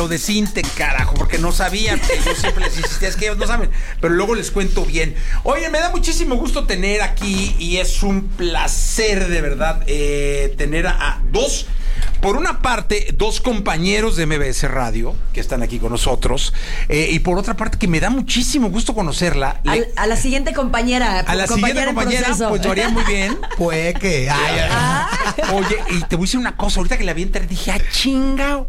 Lo de Cinte, carajo, porque no sabían, que yo siempre les insistía, es que ellos no saben, pero luego les cuento bien. Oye, me da muchísimo gusto tener aquí, y es un placer de verdad tener a dos, por una parte, dos compañeros de MBS Radio, que están aquí con nosotros, y por otra parte, que me da muchísimo gusto conocerla. A la siguiente compañera. A la siguiente compañera, pues lo haría muy bien. Pues que... Oye, y te voy a decir una cosa, ahorita que la vi entrar, dije, chingao.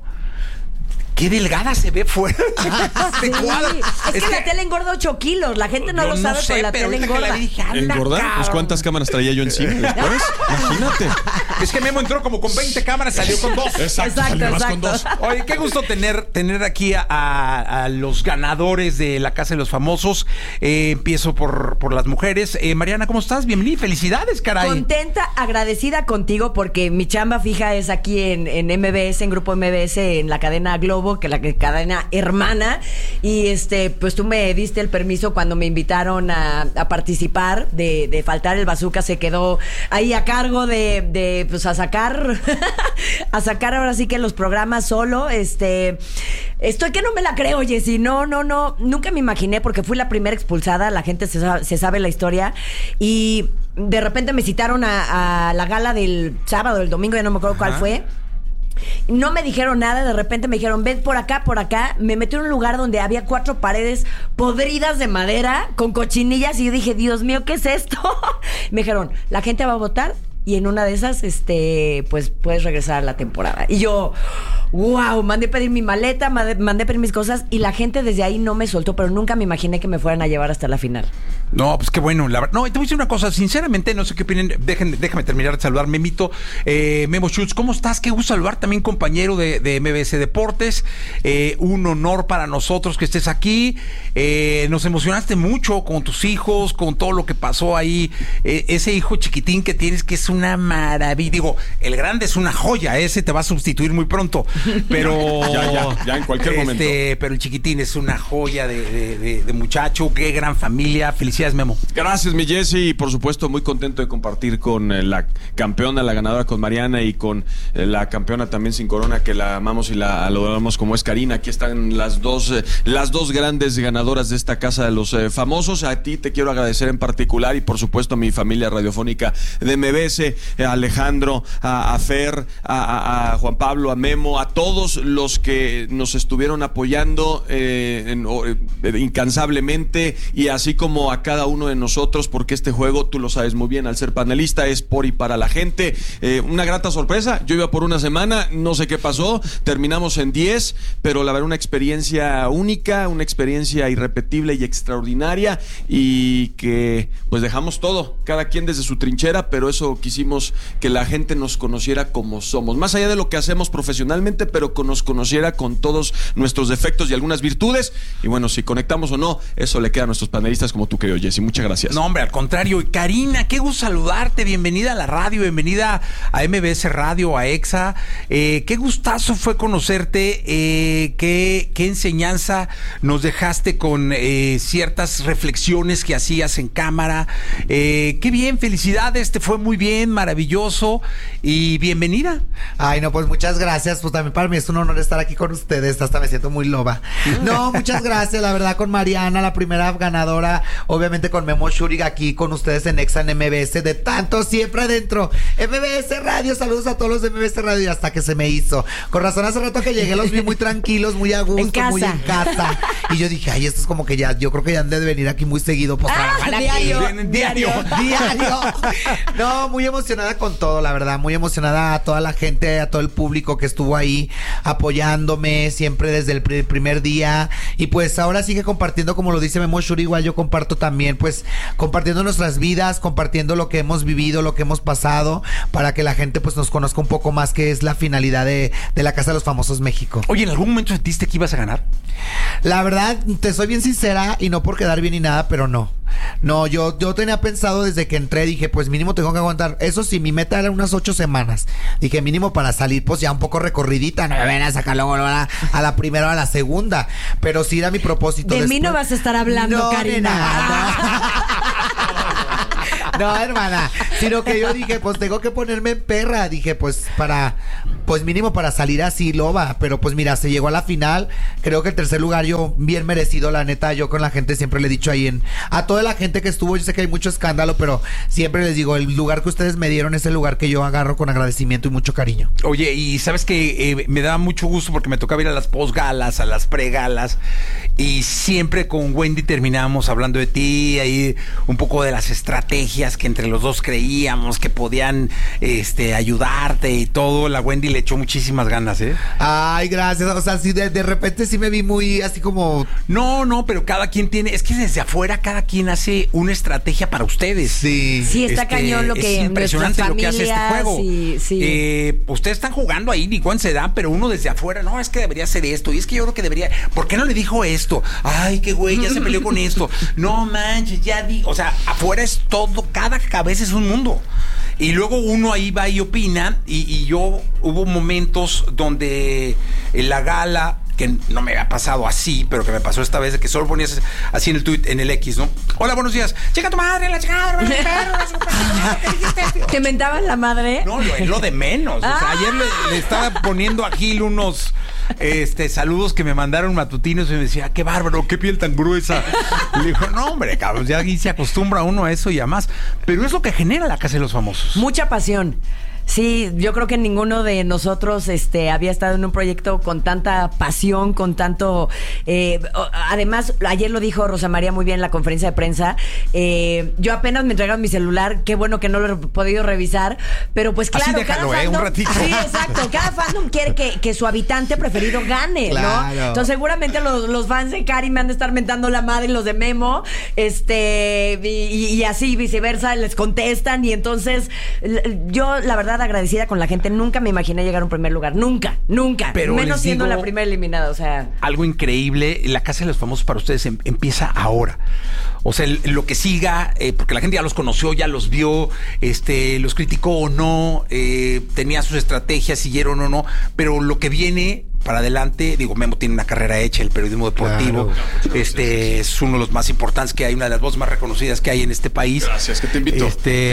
Qué delgada se ve fuera de cuadro. Es que la tele engorda 8 kilos. La gente no lo sabe, sé, pero la tele engorda. ¿Engorda? Pues ¿cuántas cámaras traía yo encima después? Imagínate. Es que Memo entró como con 20 cámaras, salió con 2. Exacto. Con 2. Oye, qué gusto tener aquí a los ganadores de la Casa de los Famosos. Empiezo por las mujeres. Mariana, ¿cómo estás? Bienvenida y felicidades, caray. Contenta, agradecida contigo, porque mi chamba fija es aquí en MBS, en Grupo MBS, en la cadena Globo, que la cadena hermana, y pues tú me diste el permiso cuando me invitaron a participar de Faltar el Bazooka. Se quedó ahí a cargo de pues a sacar ahora sí que los programas solo. Estoy que no me la creo, Jessy. No, nunca me imaginé, porque fui la primera expulsada. La gente se sabe la historia, y de repente me citaron a la gala del sábado, del domingo, ya no me acuerdo cuál fue. No me dijeron nada, de repente me dijeron, ven por acá. Me metí en un lugar donde había 4 paredes podridas de madera con cochinillas, y yo dije, Dios mío, ¿qué es esto? Me dijeron, la gente va a votar, y en una de esas, pues puedes regresar a la temporada. Y yo, wow, mandé pedir mi maleta, mandé pedir mis cosas, y la gente desde ahí no me soltó, pero nunca me imaginé que me fueran a llevar hasta la final. No, pues qué bueno. No, te voy a decir una cosa, sinceramente, no sé qué opinen. Déjame terminar de saludar. Memo Schultz, ¿cómo estás? Qué gusto saludar, también compañero de MBS Deportes. Un honor para nosotros que estés aquí. Nos emocionaste mucho con tus hijos, con todo lo que pasó ahí. Ese hijo chiquitín que tienes, que es una maravilla. Digo, el grande es una joya, ese te va a sustituir muy pronto. Pero ya en cualquier momento. Pero el chiquitín es una joya de muchacho. Qué gran familia. Felicidades, Memo. Gracias, mi Jessy, y por supuesto muy contento de compartir con la campeona, la ganadora, con Mariana, y con la campeona también sin corona, que la amamos y la adoramos, como es Karina. Aquí están las dos grandes ganadoras de esta Casa de los Famosos. A ti te quiero agradecer en particular, y por supuesto a mi familia radiofónica de MBS, a Alejandro, a Fer, a Juan Pablo, a Memo, a todos los que nos estuvieron apoyando incansablemente, y así como a cada uno de nosotros, porque este juego, tú lo sabes muy bien, al ser panelista, es por y para la gente. Una grata sorpresa. Yo iba por una semana, no sé qué pasó, terminamos en 10, pero la verdad, una experiencia única, una experiencia irrepetible y extraordinaria, y que pues dejamos todo, cada quien desde su trinchera, pero eso quisimos, que la gente nos conociera como somos, más allá de lo que hacemos profesionalmente, pero que nos conociera con todos nuestros defectos y algunas virtudes. Y bueno, si conectamos o no, eso le queda a nuestros panelistas como tú, querido Jessy. Muchas gracias. No, hombre, al contrario. Y Karina, qué gusto saludarte. Bienvenida a la radio, bienvenida a MBS Radio, a EXA. Qué gustazo fue conocerte. Qué enseñanza nos dejaste con ciertas reflexiones que hacías en cámara. Qué bien, felicidades. Te fue muy bien, maravilloso. Y bienvenida. Ay, no, pues muchas gracias. Pues también para mí es un honor estar aquí con ustedes. Hasta me siento muy loba. No, muchas gracias. La verdad, con Mariana, la primera ganadora. Obviamente con Memo Schultz aquí con ustedes en EXA, en MBS, de tanto siempre adentro. MBS Radio, saludos a todos los de MBS Radio, y hasta que se me hizo. Con razón, hace rato que llegué los vi muy tranquilos, muy a gusto, muy en casa. Y yo dije, ay, esto es como que ya, yo creo que ya han de venir aquí muy seguido. Pues diario. No, muy emocionada con todo, la verdad. Muy emocionada a toda la gente, a todo el público que estuvo ahí apoyándome siempre desde el primer día. Y pues ahora sigue compartiendo, como lo dice Memo Schultz, igual yo comparto también, pues compartiendo nuestras vidas, compartiendo lo que hemos vivido, lo que hemos pasado, para que la gente pues nos conozca un poco más, que es la finalidad de la Casa de los Famosos México. Oye, ¿en algún momento sentiste que ibas a ganar? La verdad, te soy bien sincera, y no por quedar bien ni nada, pero no. No, yo tenía pensado desde que entré, dije, pues mínimo tengo que aguantar. Eso sí, mi meta era unas 8 semanas. Dije, mínimo para salir, pues ya un poco recorridita. No me ven a sacar luego a la primera o a la segunda. Pero sí era mi propósito. De mí no vas a estar hablando, no, Karina. No, hermana. Sino que yo dije, pues tengo que ponerme en perra. Dije, pues mínimo para salir así, loba. Pero pues mira, se llegó a la final. Creo que el tercer lugar yo bien merecido, la neta. Yo con la gente siempre le he dicho ahí a toda la gente que estuvo, yo sé que hay mucho escándalo, pero siempre les digo, el lugar que ustedes me dieron es el lugar que yo agarro con agradecimiento y mucho cariño. Oye, y sabes que me da mucho gusto porque me tocaba ir a las posgalas, a las pregalas, y siempre con Wendy terminábamos hablando de ti, ahí un poco de las estrategias que entre los dos creíamos que podían ayudarte y todo. La Wendy le echó muchísimas ganas, ¿eh? Ay, gracias. O sea, sí, de repente sí me vi muy así como... No, pero cada quien tiene... Es que desde afuera cada quien hace una estrategia para ustedes. Sí. Sí, está cañón lo que... Es impresionante lo que hace este juego. Sí. Ustedes están jugando ahí, ni cuánto se dan, pero uno desde afuera, no, es que debería hacer esto, y es que yo creo que debería... ¿Por qué no le dijo esto? Ay, qué güey, ya se peleó con esto. No manches, ya di... O sea, afuera es todo, cada cabeza es un mundo. Y luego uno ahí va y opina, y yo hubo momentos donde en la gala, que no me había pasado así, pero que me pasó esta vez, de que solo ponías así en el tweet, en el X, ¿no? Hola, buenos días. Chica tu madre, la chica, ¿te mentaban la madre? No, lo de menos. O sea, ayer le estaba poniendo a Gil unos saludos que me mandaron matutinos y me decía, qué bárbaro, qué piel tan gruesa. Y le dijo, no, hombre, cabrón, ya aquí se acostumbra uno a eso y a más. Pero es lo que genera la Casa de los Famosos. Mucha pasión. Sí, yo creo que ninguno de nosotros había estado en un proyecto con tanta pasión, con tanto... además, ayer lo dijo Rosa María muy bien en la conferencia de prensa. Yo apenas me entregaron mi celular. Qué bueno que no lo he podido revisar. Pero pues claro, así déjalo, cada fandom... un ratito. Sí, exacto. Cada fandom quiere que su habitante preferido gane, claro. ¿no? Entonces seguramente los fans de Cari me han de estar mentando la madre, los de Memo. Y así viceversa, les contestan. Y entonces, yo la verdad agradecida con la gente, nunca me imaginé llegar a un primer lugar, nunca, pero menos siendo la primera eliminada, o sea, algo increíble. La Casa de los Famosos para ustedes empieza ahora. O sea, lo que siga, porque la gente ya los conoció, ya los vio, los criticó o no, tenía sus estrategias, siguieron o no, pero lo que viene para adelante, digo, Memo tiene una carrera hecha, el periodismo deportivo, claro. Es uno de los más importantes que hay, una de las voces más reconocidas que hay en este país. Gracias, que te invito.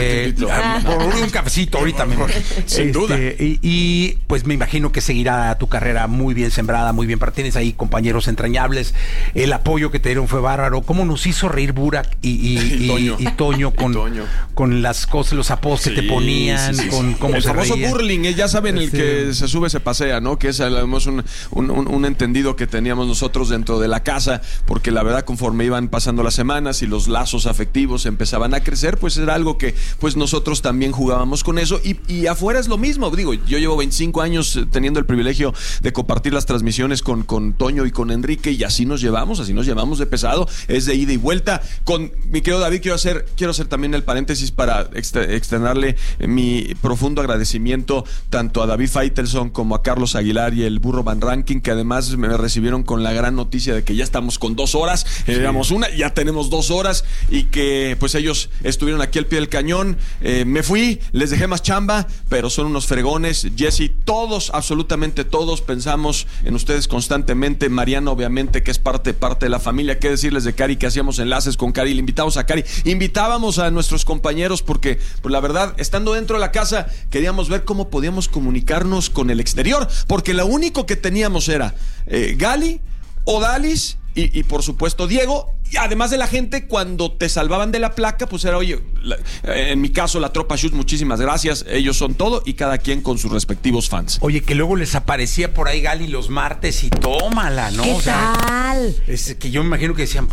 Por un cafecito ahorita mejor. Sin duda. Y pues me imagino que seguirá tu carrera muy bien sembrada, muy bien, pero tienes ahí compañeros entrañables, el apoyo que te dieron fue bárbaro. ¿Cómo nos hizo reír Burak y Toño con las cosas, los apodos que te ponían, con cómo el se famoso reían? burling, ya saben, el que se sube se pasea, ¿no? Que es además un entendido que teníamos nosotros dentro de la casa, porque la verdad conforme iban pasando las semanas y los lazos afectivos empezaban a crecer, pues era algo que pues nosotros también jugábamos con eso, y afuera es lo mismo. Digo, yo llevo 25 años teniendo el privilegio de compartir las transmisiones con Toño y con Enrique, y así nos llevamos de pesado, es de ida y vuelta. Con mi querido David quiero hacer también el paréntesis para externarle mi profundo agradecimiento tanto a David Faitelson como a Carlos Aguilar y el Burro Van Ranking, que además me recibieron con la gran noticia de que ya estamos con 2 horas, éramos una, ya tenemos 2 horas, y que pues ellos estuvieron aquí al pie del cañón. Me fui, les dejé más chamba, pero son unos fregones. Jessy, todos, absolutamente todos pensamos en ustedes constantemente. Mariana, obviamente, que es parte de la familia. Qué decirles de Cari, que hacíamos enlaces con Cari, le invitamos a Cari, invitábamos a nuestros compañeros, porque pues la verdad, estando dentro de la casa, queríamos ver cómo podíamos comunicarnos con el exterior, porque lo único que teníamos era Gali, Odalis y por supuesto Diego. Y además de la gente, cuando te salvaban de la placa, pues era, oye, en mi caso la Tropa Shoes, muchísimas gracias, ellos son todo, y cada quien con sus respectivos fans. Oye, que luego les aparecía por ahí Gali los martes y tómala, ¿no? ¿qué tal? Es que yo me imagino que decían,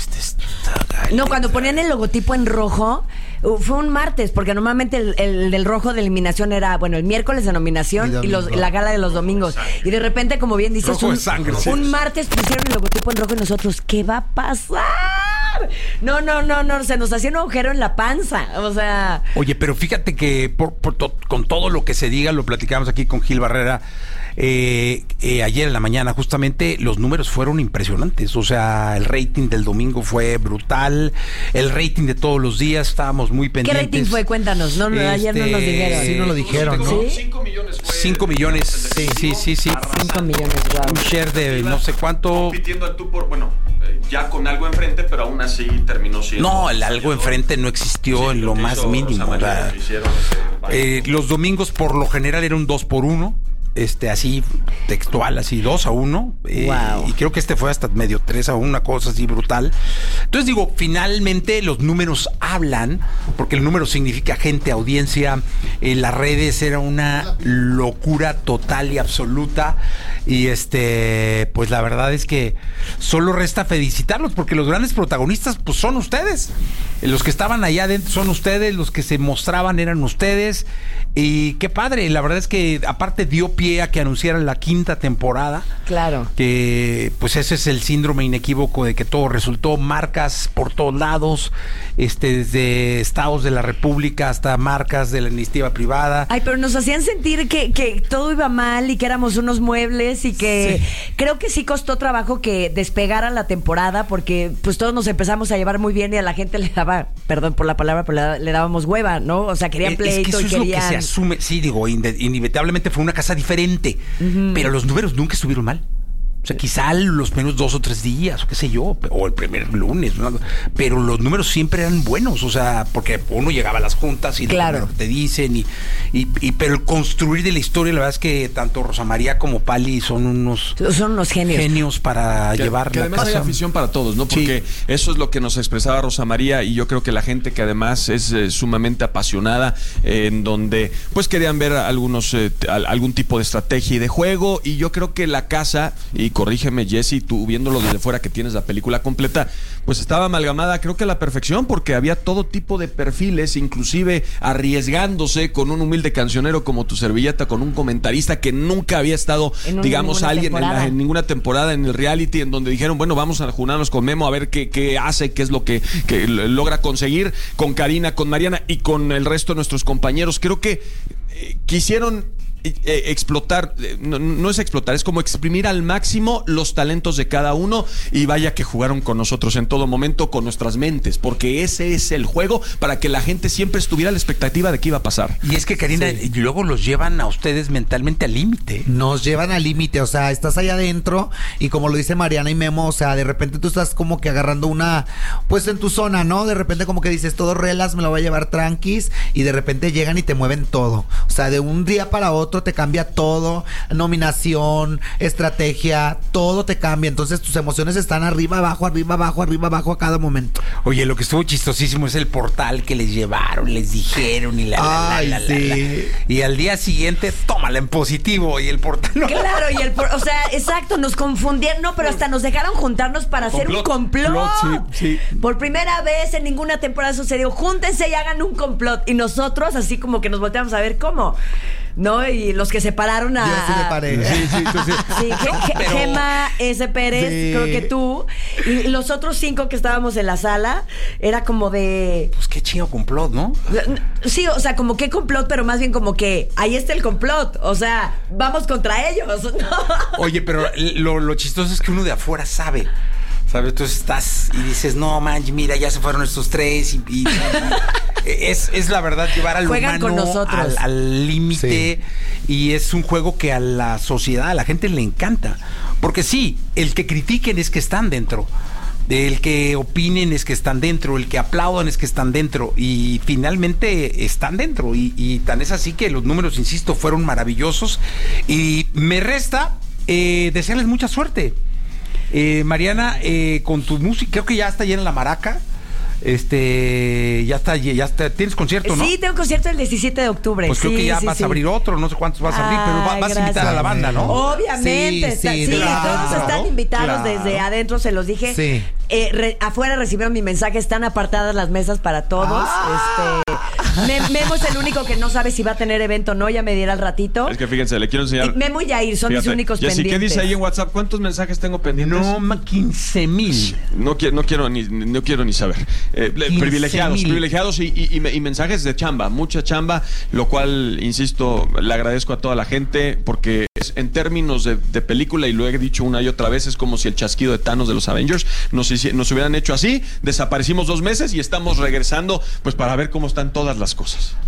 Gali. No, cuando ponían el logotipo en rojo, fue un martes, porque normalmente el del rojo de eliminación era, bueno, el miércoles de nominación y la gala de los domingos. Y de repente, como bien dices, un martes pusieron el logotipo en rojo y nosotros, ¿qué va a pasar? No, se nos hacía un agujero en la panza, o sea... Oye, pero fíjate que con todo lo que se diga, lo platicamos aquí con Gil Barrera, ayer en la mañana, justamente, los números fueron impresionantes. O sea, el rating del domingo fue brutal, el rating de todos los días, estábamos muy pendientes. ¿Qué rating fue? Cuéntanos, ayer no nos dijeron. Sí, no lo dijeron, ¿no? 5 millones fue. 5 millones, sí. 5 millones, wow. Un share de no sé cuánto. Compitiendo al tú por, ya con algo enfrente, pero aún así terminó siendo... No, el algo enfrente no existió en lo más mínimo. Los domingos por lo general era un 2-1. Así textual, así 2-1. Wow. Y creo que fue hasta medio 3-1, una cosa así brutal. Entonces digo, finalmente los números hablan, porque el número significa gente, audiencia. Las redes era una locura total y absoluta. Y pues la verdad es que solo resta felicitarlos, porque los grandes protagonistas pues son ustedes. Los que estaban allá adentro son ustedes, los que se mostraban eran ustedes. Y qué padre, la verdad es que aparte dio pie a que anunciaran la 5ª temporada. Claro. Que pues ese es el síndrome inequívoco de que todo resultó, marcas por todos lados, desde estados de la República hasta marcas de la iniciativa privada. Ay, pero nos hacían sentir que todo iba mal y que éramos unos muebles y que creo que sí costó trabajo que despegara la temporada, porque pues todos nos empezamos a llevar muy bien y a la gente le daba, perdón por la palabra, pero le dábamos hueva, ¿no? O sea, querían pleito, es que eso y es querían... lo que se asume. Sí, digo, inevitablemente fue una casa diferente, pero los números nunca estuvieron mal. O sea, quizá los menos 2 o 3 días, o qué sé yo, o el primer lunes, ¿no? Pero los números siempre eran buenos, o sea, porque uno llegaba a las juntas y claro, te dicen, pero el construir de la historia, la verdad es que tanto Rosa María como Pali son unos genios para llevar que la además casa. hay afición para todos, ¿no? Porque eso es lo que nos expresaba Rosa María, y yo creo que la gente que además es sumamente apasionada, en donde pues querían ver algún tipo de estrategia y de juego, y yo creo que la casa, y corrígeme, Jessy, tú viéndolo desde fuera que tienes la película completa, pues estaba amalgamada creo que a la perfección, porque había todo tipo de perfiles, inclusive arriesgándose con un humilde cancionero como tu servilleta, con un comentarista que nunca había estado, digamos, alguien en ninguna temporada en el reality, en donde dijeron, bueno, vamos a juntarnos con Memo a ver qué hace, qué es lo que logra conseguir, con Karina, con Mariana y con el resto de nuestros compañeros. Creo que quisieron explotar, no es explotar, es como exprimir al máximo los talentos de cada uno, y vaya que jugaron con nosotros en todo momento, con nuestras mentes, porque ese es el juego, para que la gente siempre estuviera a la expectativa de qué iba a pasar. Y es que, Karina, y luego los llevan a ustedes mentalmente al límite. Nos llevan al límite, o sea, estás allá adentro y como lo dice Mariana y Memo, o sea, de repente tú estás como que agarrando pues en tu zona, ¿no? De repente como que dices, todo relax, me lo voy a llevar tranquis, y de repente llegan y te mueven todo. O sea, de un día para otro te cambia todo, nominación, estrategia, todo te cambia. Entonces tus emociones están arriba, abajo, arriba, abajo, arriba, abajo a cada momento. Oye, lo que estuvo chistosísimo es el portal que les llevaron, les dijeron y y al día siguiente, tómala en positivo, y el portal no. Claro, o sea, exacto, nos confundieron, no, pero hasta nos dejaron juntarnos para hacer un complot. Sí. Por primera vez en ninguna temporada sucedió, júntense y hagan un complot, y nosotros así como que nos volteamos a ver cómo, ¿no? Y los que separaron a... Yo sí me paré. Sí, Gema S. Pérez, creo que tú, y los otros 5 que estábamos en la sala, era como de... Pues qué chingo complot, ¿no? Sí, o sea, como qué complot, pero más bien como que ahí está el complot, o sea, vamos contra ellos, ¿no? Oye, pero lo chistoso es que uno de afuera sabe, ¿sabes? Entonces estás y dices, no, man, mira, ya se fueron estos 3 y es la verdad llevar al juegan humano con nosotros al límite, y es un juego que a la sociedad, a la gente le encanta, porque sí, el que critiquen es que están dentro, el que opinen es que están dentro, el que aplaudan es que están dentro, y finalmente están dentro, y tan es así que los números, insisto, fueron maravillosos, y me resta desearles mucha suerte. Mariana, con tu música, creo que ya está llena la maraca. Ya está, tienes concierto, ¿no? Sí, tengo concierto el 17 de octubre. Pues creo que ya vas a abrir otro, no sé cuántos vas a abrir, pero vas a invitar a la banda, ¿no? Obviamente, todos están invitados desde adentro, se los dije. Sí. Afuera recibieron mi mensaje, están apartadas las mesas para todos. Memo es el único que no sabe si va a tener evento o no, ya me dirá al ratito. Es que fíjense, le quiero enseñar. Memo y Yair son mis únicos pendientes. ¿Qué dice ahí en WhatsApp? ¿Cuántos mensajes tengo pendientes? No, 15,000. No quiero ni saber. Privilegiados y mensajes de chamba, mucha chamba, lo cual, insisto, le agradezco a toda la gente, porque en términos de película, y lo he dicho una y otra vez, es como si el chasquido de Thanos de los Avengers nos hubieran hecho así, desaparecimos 2 meses y estamos regresando pues para ver cómo están todas las cosas.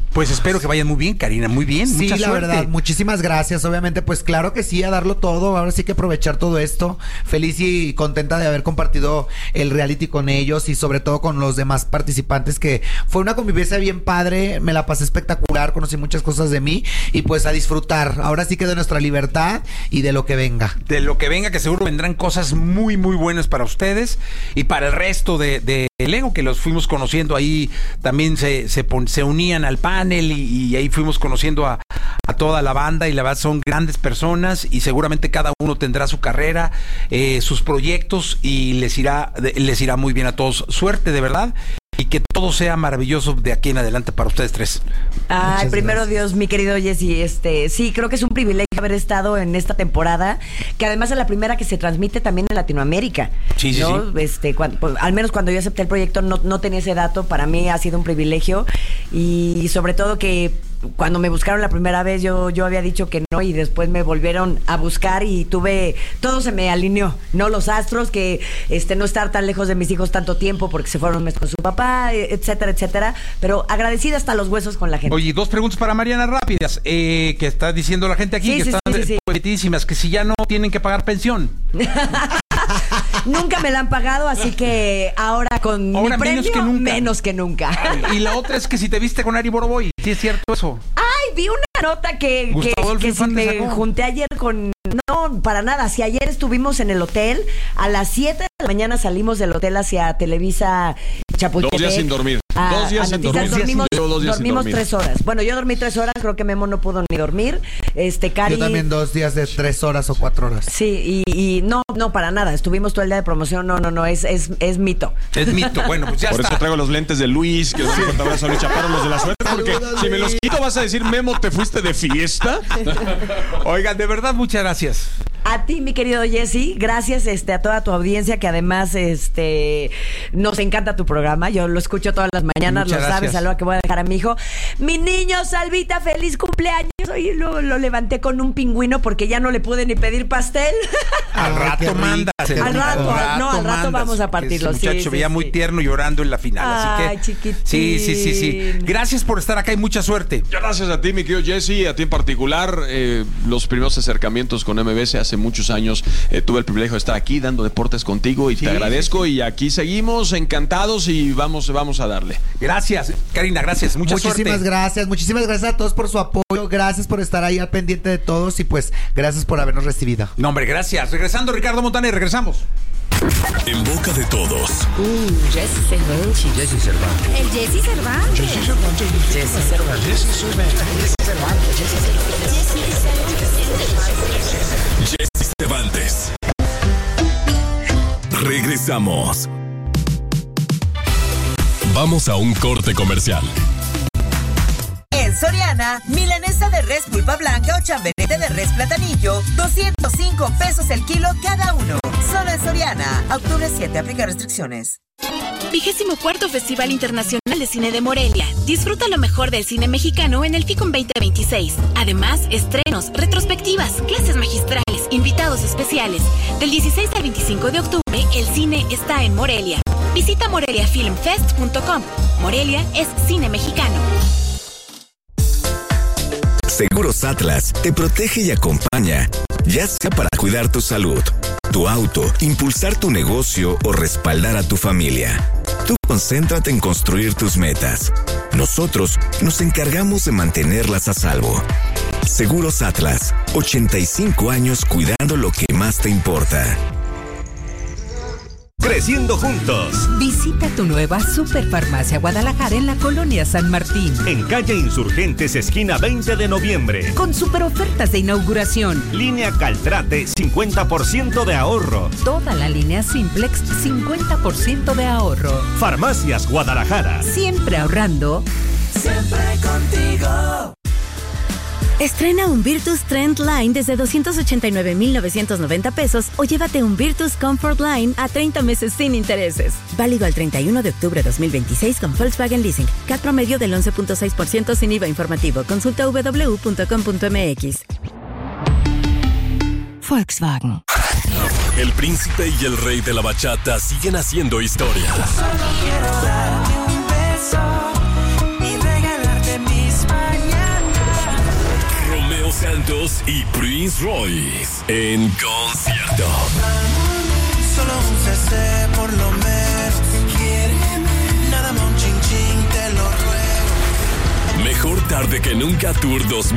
Pues espero que vayan muy bien, Karina, muy bien. Sí, mucha la suerte. verdad, muchísimas gracias. Obviamente, pues claro que sí, a darlo todo. Ahora sí que aprovechar todo esto. Feliz y contenta de haber compartido el reality con ellos y sobre todo con los demás participantes, que fue una convivencia bien padre. Me la pasé espectacular, conocí muchas cosas de mí y pues a disfrutar. Ahora sí que de nuestra libertad y de lo que venga. De lo que venga, que seguro vendrán cosas muy, muy buenas para ustedes y para el resto de elenco, que los fuimos conociendo ahí. También se unían al panel y ahí fuimos conociendo a toda la banda, y la verdad son grandes personas y seguramente cada uno tendrá su carrera, sus proyectos, y les irá muy bien a todos. Suerte, de verdad. Y que todo sea maravilloso de aquí en adelante para ustedes tres. Ay, primero Dios, mi querido Jesse, sí, creo que es un privilegio haber estado en esta temporada, que además es la primera que se transmite también en Latinoamérica. Sí, sí, ¿no? sí. Al menos cuando yo acepté el proyecto no tenía ese dato. Para mí ha sido un privilegio, y sobre todo que cuando me buscaron la primera vez yo había dicho que no, y después me volvieron a buscar y todo se me alineó, ¿no? Los astros, que no estar tan lejos de mis hijos tanto tiempo porque se fueron un mes con su papá, etcétera, etcétera, pero agradecida hasta los huesos con la gente. Oye, 2 preguntas para Mariana rápidas, que está diciendo la gente aquí, Sí, que sí, están sí. metidísimas, que si ya no tienen que pagar pensión. Nunca me la han pagado, así que ahora con mi premio, menos que nunca. Y la otra es que si te viste con Ari Boroboy, ¿sí es cierto eso? Ay, vi una nota que si me junté ayer con... No, para nada. Si ayer estuvimos en el hotel, a las 7 de la mañana salimos del hotel hacia Televisa Chapultepec. 2 días sin dormir. 2 días sin dormir. Dormimos 3 horas. Bueno, yo dormí 3 horas, creo que Memo no pudo ni dormir. Cari... Yo también 2 días de 3 horas o 4 horas. Sí, y no, para nada. Estuvimos todo el día de promoción. No, es mito. Es mito. Bueno, pues ya Por está. eso traigo los lentes de Luis, que son contadores a Luis Chaparro, los de la suerte, porque si me los quito vas a decir, Memo, ¿te fuiste de fiesta? Oigan, de verdad, muchas gracias. A ti, mi querido Jesse, gracias a toda tu audiencia, que además nos encanta tu programa. Yo lo escucho todas las mañanas, muchas lo sabes, gracias. algo que voy a dejar a mi hijo. Mi niño, Salvita, feliz cumpleaños. Hoy lo levanté con un pingüino porque ya no le pude ni pedir pastel. Al rato mandas. Al rato vamos a partirlo. Ese muchacho veía muy tierno llorando en la final. Ay, así que, chiquitín. Sí. Gracias por estar acá y mucha suerte. Gracias a ti, mi querido Jesse, a ti en particular. Los primeros acercamientos con MBS hace muchos años, tuve el privilegio de estar aquí dando deportes contigo y te agradezco. Y aquí seguimos encantados y vamos a darle. Gracias, Karina, gracias. Muchísimas Muchísimas gracias a todos por su apoyo. Gracias por estar ahí al pendiente de todos y pues gracias por habernos recibido. No, hombre, gracias. Regresando, Ricardo Montaner, regresamos. En boca de todos. Jesse Cervantes. Jesse Cervantes. El Jesse Cervantes. Jesse Cervantes. Jesse Cervantes. Jesse Cervantes. Regresamos. Vamos a un corte comercial. En Soriana, milanesa de res pulpa blanca o chamberete de res platanillo, 205 pesos el kilo cada uno. Solo en Soriana. Octubre 7, aplica restricciones. 24º Festival Internacional de Cine de Morelia. Disfruta lo mejor del cine mexicano en el FICOM 2026. Además, estrenos, retrospectivas, clases magistrales, invitados especiales. Del 16 al 25 de octubre, el cine está en Morelia. Visita moreliafilmfest.com. Morelia es cine mexicano. Seguros Atlas te protege y acompaña, ya sea para cuidar tu salud, tu auto, impulsar tu negocio o respaldar a tu familia. Tú concéntrate en construir tus metas. Nosotros nos encargamos de mantenerlas a salvo. Seguros Atlas, 85 años cuidando lo que más te importa. Creciendo juntos. Visita tu nueva Superfarmacia Guadalajara en la colonia San Martín. En calle Insurgentes, esquina 20 de noviembre. Con super ofertas de inauguración. Línea Caltrate, 50% de ahorro. Toda la línea Simplex, 50% de ahorro. Farmacias Guadalajara. Siempre ahorrando. Siempre contigo. Estrena un Virtus Trend Line desde 289,990 pesos o llévate un Virtus Comfort Line a 30 meses sin intereses. Válido al 31 de octubre 2026 con Volkswagen Leasing. CAT promedio del 11.6% sin IVA informativo. Consulta www.com.mx. Volkswagen. El príncipe y el rey de la bachata siguen haciendo historia. Solo quiero darte un beso y regalarte mis Santos y Prince Royce en concierto. Solo un CC por lo menos. Quiéreme. Nada más un chin chin, te lo ruego. Mejor tarde que nunca Tour 2000.